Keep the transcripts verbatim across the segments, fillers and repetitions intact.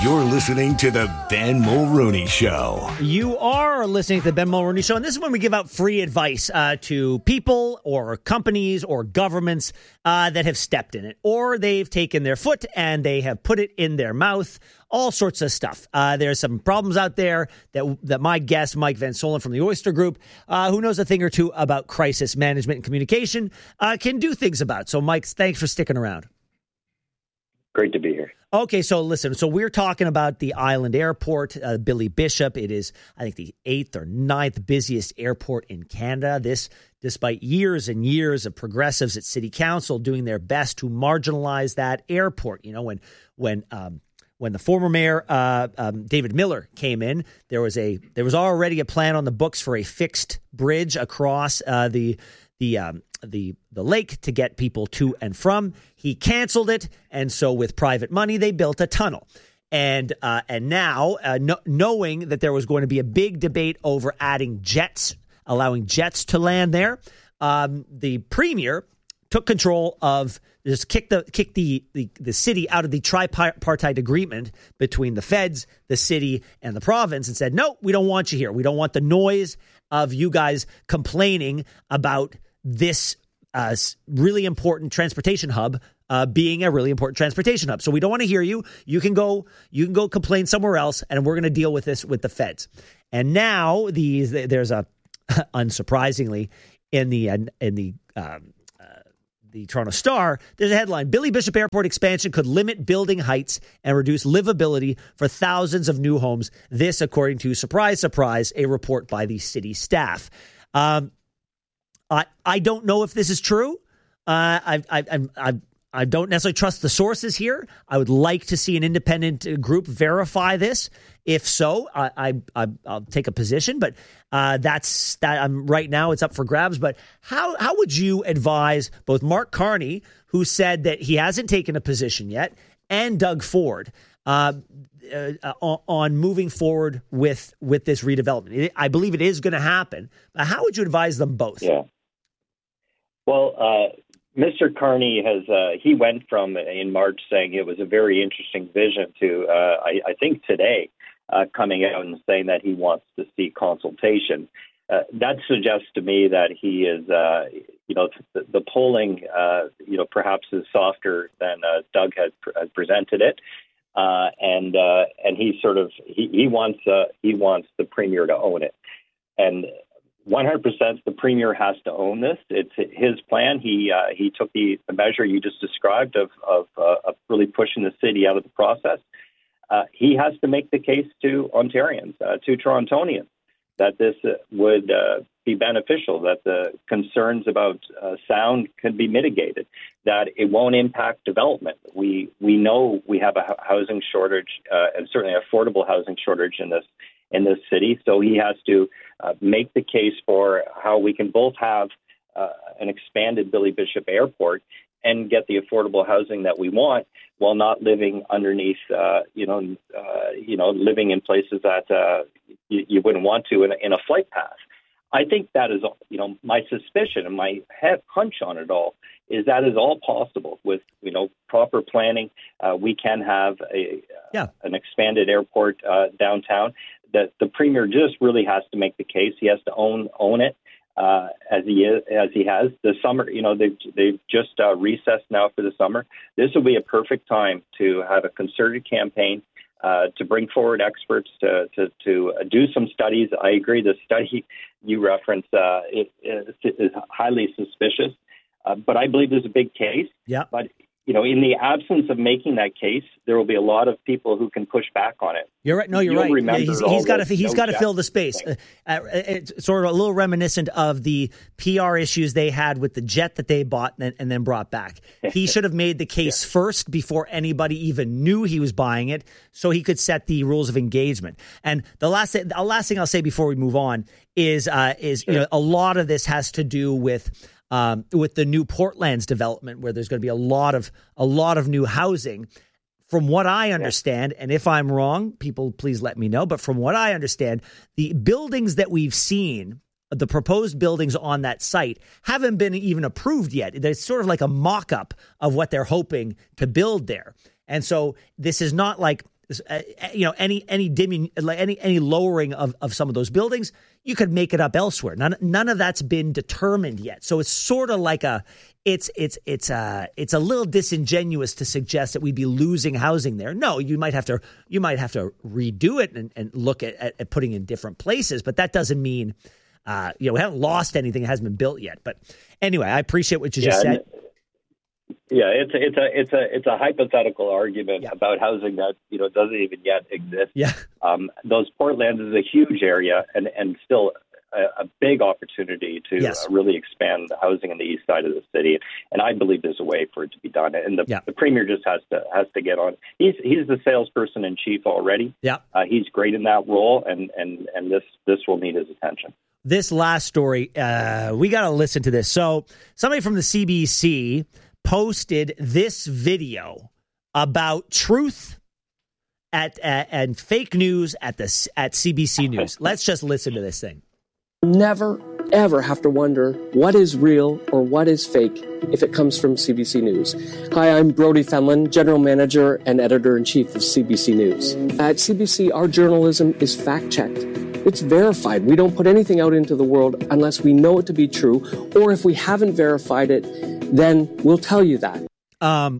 You're listening to the Ben Mulrooney Show. You are listening to the Ben Mulrooney Show, and this is when we give out free advice uh, to people or companies or governments uh, that have stepped in it, or they've taken their foot and they have put it in their mouth. All sorts of stuff. Uh, there's some problems out there that that my guest, Mike Van Soelen from the Oyster Group, uh, who knows a thing or two about crisis management and communication, uh, can do things about. So, Mike, thanks for sticking around. Great to be here. Okay, so listen, so we're talking about the Island Airport, uh, Billy Bishop. It is, I think, the eighth or ninth busiest airport in Canada. This, despite years and years of progressives at City Council doing their best to marginalize that airport. You know, when when um, when the former mayor uh, um, David Miller came in, there was a there was already a plan on the books for a fixed bridge across uh, the the um, the the lake to get people to and from. He canceled it, and so with private money, they built a tunnel. And uh, and now, uh, no, knowing that there was going to be a big debate over adding jets, allowing jets to land there, um, the premier took control of just kicked the kicked the, the the city out of the tripartite agreement between the feds, the city, and the province, and said, no, we don't want you here. We don't want the noise of you guys complaining about this uh, really important transportation hub uh, being a really important transportation hub. So we don't want to hear you. You can go. You can go complain somewhere else, and we're going to deal with this with the feds. And now these there's a unsurprisingly in the in the um, uh, the Toronto Star, there's a headline: Billy Bishop Airport expansion could limit building heights and reduce livability for thousands of new homes. This, according to, surprise, surprise, a report by the city staff. Um, I I don't know if this is true. Uh, I I I I I don't necessarily trust the sources here. I would like to see an independent group verify this. If so, I, I, I I'll take a position. But uh, that's that. I'm right now. It's up for grabs. But how how would you advise both Mark Carney, who said that he hasn't taken a position yet, and Doug Ford uh, uh, on, on moving forward with with this redevelopment? It, I believe it is going to happen. But how would you advise them both? Yeah. Well, uh, Mister Carney has, uh, he went from in March saying it was a very interesting vision to, uh, I, I think today, uh, coming out and saying that he wants to see consultation. Uh, that suggests to me that he is, uh, you know, the, the polling, uh, you know, perhaps is softer than uh, Doug has, has presented it. Uh, and uh, and he sort of, he, he wants uh, he wants the premier to own it. And one hundred percent the premier has to own this. It's his plan. He uh, he took the, the measure you just described of of, uh, of really pushing the city out of the process. Uh, he has to make the case to Ontarians, uh, to Torontonians, that this uh, would uh, be beneficial, that the concerns about uh, sound can be mitigated, that it won't impact development. We we know we have a housing shortage, uh, and certainly affordable housing shortage in this in this city. So he has to uh, make the case for how we can both have uh, an expanded Billy Bishop Airport and get the affordable housing that we want, while not living underneath, uh, you know, uh, you know, living in places that uh, you, you wouldn't want to in a, in a flight path. I think that is, you know, my suspicion and my head hunch on it all is that is all possible with, you know, proper planning. Uh, we can have a yeah. uh, an expanded airport uh, downtown. That the premier just really has to make the case. He has to own own it uh, as he is as he has. The summer, you know, they've they've just uh, recessed now for the summer. This will be a perfect time to have a concerted campaign. Uh, to bring forward experts to to, to uh, do some studies. I agree. The study you reference uh, it, it is highly suspicious, uh, but I believe there's a big case. Yeah. But you know, in the absence of making that case, there will be a lot of people who can push back on it. You're right. No, you're You'll right. Yeah, he's he's got to he's no got to fill the space. Uh, uh, it's sort of a little reminiscent of the P R issues they had with the jet that they bought and, and then brought back. He should have made the case yeah. first before anybody even knew he was buying it, so he could set the rules of engagement. And the last the last thing I'll say before we move on is uh, is sure. you know, a lot of this has to do with. Um, with the new Portlands development, where there's going to be a lot of a lot of new housing. From what I understand, and if I'm wrong, people please let me know. But from what I understand, the buildings that we've seen, the proposed buildings on that site, haven't been even approved yet. There's sort of like a mock-up of what they're hoping to build there. And so this is not like uh, you know, any any dimming, any any lowering of, of some of those buildings, you could make it up elsewhere. None none of that's been determined yet. So it's sort of like a, it's it's it's a it's a little disingenuous to suggest that we'd be losing housing there. No, you might have to you might have to redo it and, and look at, at, at putting in different places, but that doesn't mean uh, you know we haven't lost anything. It hasn't been built yet. But anyway, I appreciate what you yeah, just said. Yeah, it's a, it's a it's a it's a hypothetical argument yeah. about housing that you know doesn't even yet exist. Yeah, um, those Portlands is a huge area and and still a, a big opportunity to yes. uh, really expand the housing in the east side of the city. And I believe there's a way for it to be done. And the, yeah. the premier just has to has to get on. He's he's the salesperson in chief already. Yeah, uh, he's great in that role, and and and this this will need his attention. This last story, uh, we got to listen to this. So somebody from the C B C posted this video about truth at, at and fake news at the at C B C News. Let's just listen to this thing. Never, ever have to wonder what is real or what is fake if it comes from C B C News. Hi, I'm Brody Fenlon, General Manager and Editor-in-Chief of C B C News. At C B C, our journalism is fact-checked. It's verified. We don't put anything out into the world unless we know it to be true, or if we haven't verified it, then we'll tell you that. Um,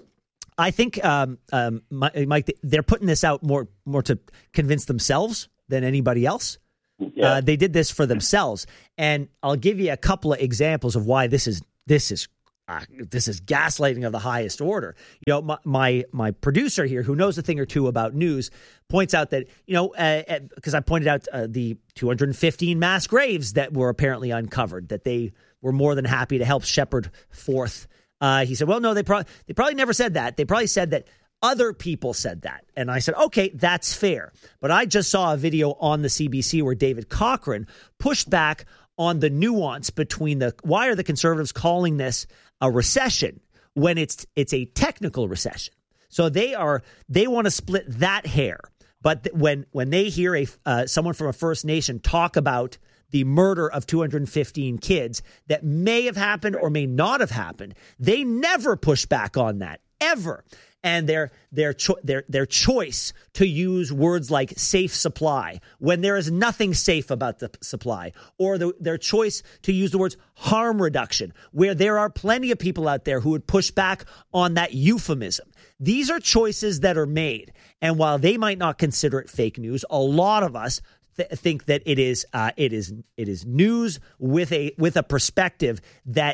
I think, um, um, Mike, they're putting this out more, more to convince themselves than anybody else. Yeah. Uh, they did this for themselves, and I'll give you a couple of examples of why this is this is uh, this is gaslighting of the highest order. You know, my, my my producer here, who knows a thing or two about news, points out that you know because uh, I pointed out uh, the two hundred fifteen mass graves that were apparently uncovered, that they were more than happy to help shepherd forth. Uh, he said, "Well, no, they probably they probably never said that. They probably said that." Other people said that. And I said, okay, that's fair. But I just saw a video on the C B C where David Cochrane pushed back on the nuance between the, why are the Conservatives calling this a recession when it's it's a technical recession? So they are, they want to split that hair. But th- when when they hear a uh, someone from a First Nation talk about the murder of two hundred fifteen kids that may have happened or may not have happened, they never push back on that, ever. And their their cho- their their choice to use words like safe supply when there is nothing safe about the supply, or the, their choice to use the words harm reduction, where there are plenty of people out there who would push back on that euphemism. These are choices that are made, and while they might not consider it fake news, a lot of us th- think that it is uh, it is it is news with a with a perspective that.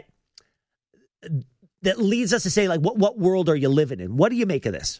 That leads us to say, like, what, what world are you living in? What do you make of this?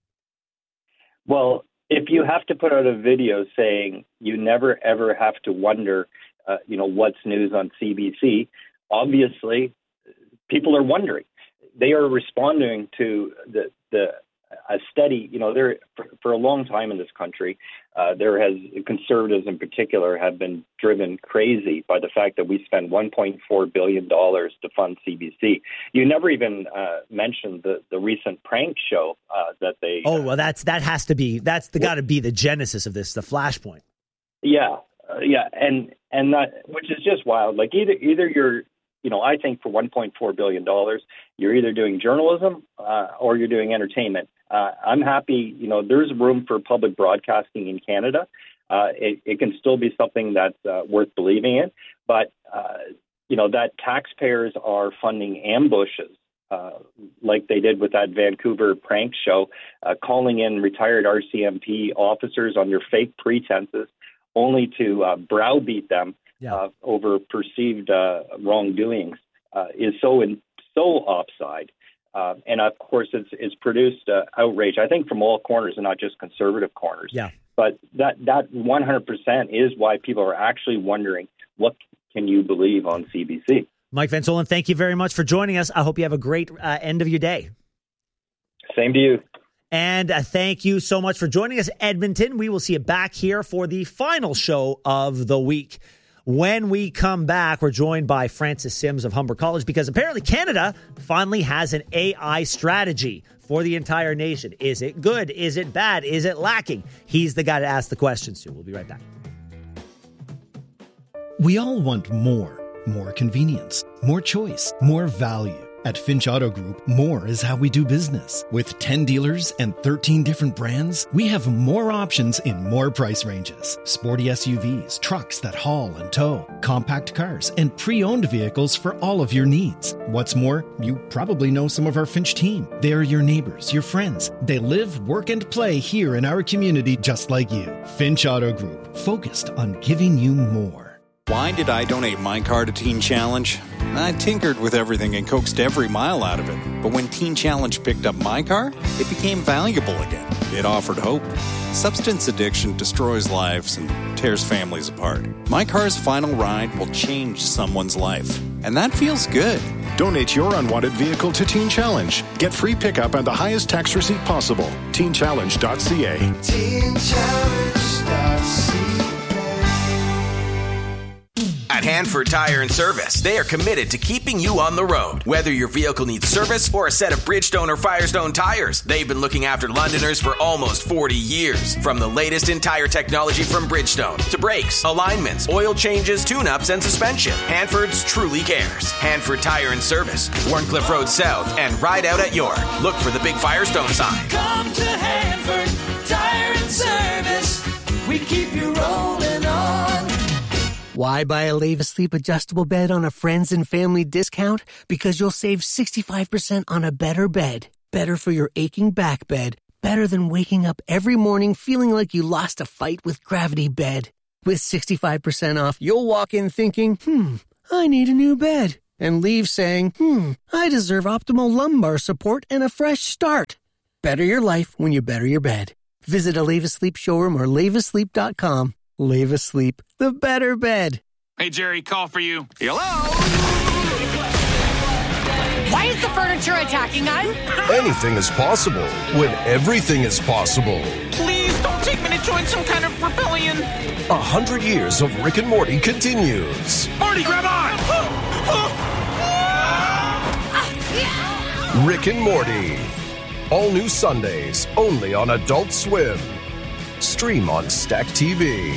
Well, if you have to put out a video saying you never, ever have to wonder, uh, you know, what's news on C B C, obviously people are wondering. They are responding to the, the a steady, you know, there for, for a long time in this country, uh, there has conservatives in particular have been driven crazy by the fact that we spend one point four billion dollars to fund C B C. You never even uh, mentioned the, the recent prank show uh, that they. Oh, well, that's that has to be that's the got to be the genesis of this, the Flashpoint. Yeah, uh, yeah, and and that which is just wild. Like either either you're. You know, I think for one point four billion dollars, you're either doing journalism uh, or you're doing entertainment. Uh, I'm happy, you know, there's room for public broadcasting in Canada. Uh, it, it can still be something that's uh, worth believing in. But, uh, you know, that taxpayers are funding ambushes uh, like they did with that Vancouver prank show, uh, calling in retired R C M P officers under fake pretenses only to uh, browbeat them. Yeah. Uh, over perceived uh, wrongdoings uh, is so in, so offside, uh, and of course it's it's produced uh, outrage. I think from all corners and not just conservative corners. Yeah. But that that one hundred percent is why people are actually wondering what can you believe on C B C. Mike Van Soelen, thank you very much for joining us. I hope you have a great uh, end of your day. Same to you. And uh, thank you so much for joining us, Edmonton. We will see you back here for the final show of the week. When we come back, we're joined by Francis Sims of Humber College because apparently Canada finally has an A I strategy for the entire nation. Is it good? Is it bad? Is it lacking? He's the guy to ask the questions to. We'll be right back. We all want more. More convenience, more choice, more value. At Finch Auto Group, more is how we do business. With ten dealers and thirteen different brands, we have more options in more price ranges. Sporty S U Vs, trucks that haul and tow, compact cars, and pre-owned vehicles for all of your needs. What's more, you probably know some of our Finch team. They are your neighbors, your friends. They live, work, and play here in our community just like you. Finch Auto Group, focused on giving you more. Why did I donate my car to Teen Challenge? I tinkered with everything and coaxed every mile out of it. But when Teen Challenge picked up my car, it became valuable again. It offered hope. Substance addiction destroys lives and tears families apart. My car's final ride will change someone's life. And that feels good. Donate your unwanted vehicle to Teen Challenge. Get free pickup and the highest tax receipt possible. teen challenge dot c a. teen challenge dot c a. At Hanford Tire and Service, they are committed to keeping you on the road. Whether your vehicle needs service or a set of Bridgestone or Firestone tires, they've been looking after Londoners for almost forty years. From the latest in tire technology from Bridgestone to brakes, alignments, oil changes, tune-ups, and suspension, Hanford's truly cares. Hanford Tire and Service, Warncliffe Road South, and Ride Out at York. Look for the big Firestone sign. Come to Hanford Tire and Service. We keep you rolling on. Why buy a Leva Sleep adjustable bed on a friends and family discount? Because you'll save sixty-five percent on a better bed. Better for your aching back bed. Better than waking up every morning feeling like you lost a fight with Gravity Bed. With sixty-five percent off, you'll walk in thinking, hmm, I need a new bed. And leave saying, hmm, I deserve optimal lumbar support and a fresh start. Better your life when you better your bed. Visit a Leva Sleep showroom or leva sleep dot com. Leva Sleep, the better bed. Hey, Jerry, call for you. Hello? Why is the furniture attacking us? Anything is possible when everything is possible. Please don't take me to join some kind of rebellion. A hundred years of Rick and Morty continues. Morty, grab on! Rick and Morty. All new Sundays, only on Adult Swim. Stream on Stack T V.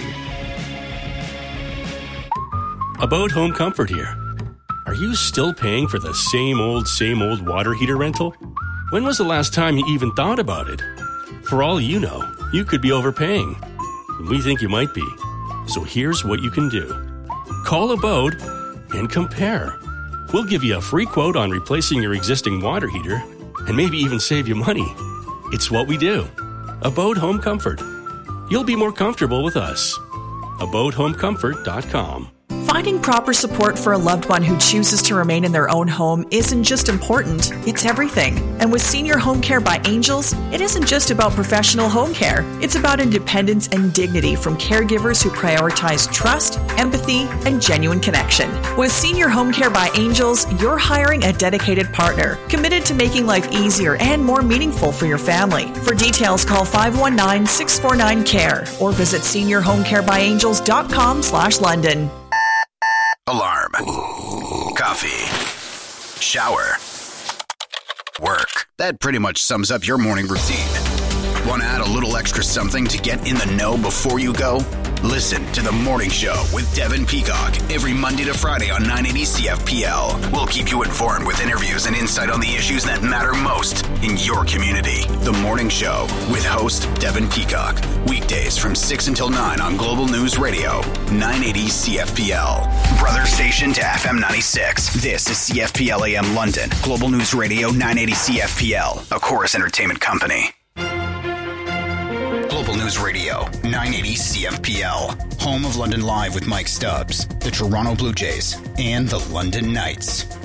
About Home Comfort here. Are you still paying for the same old, same old water heater rental? When was the last time you even thought about it? For all you know, you could be overpaying. We think you might be. So here's what you can do. Call Abode and compare. We'll give you a free quote on replacing your existing water heater and maybe even save you money. It's what we do. Abode Home Comfort. You'll be more comfortable with us. abode home comfort dot com. Finding proper support for a loved one who chooses to remain in their own home isn't just important, it's everything. And with Senior Home Care by Angels, it isn't just about professional home care. It's about independence and dignity from caregivers who prioritize trust, empathy, and genuine connection. With Senior Home Care by Angels, you're hiring a dedicated partner, committed to making life easier and more meaningful for your family. For details, call five one nine, six four nine, C A R E or visit senior home care by angels dot com slash London. Alarm. Coffee. Shower. Work. That pretty much sums up your morning routine. Want to add a little extra something to get in the know before you go? Listen to The Morning Show with Devin Peacock every Monday to Friday on nine eighty C F P L. We'll keep you informed with interviews and insight on the issues that matter most in your community. The Morning Show with host Devin Peacock. Weekdays from six until nine on Global News Radio, nine eighty C F P L. Brother station to F M ninety-six. This is C F P L A M London. Global News Radio, nine eighty C F P L. A Chorus Entertainment Company. Global News Radio, nine eighty C F P L. Home of London Live with Mike Stubbs, the Toronto Blue Jays, and the London Knights.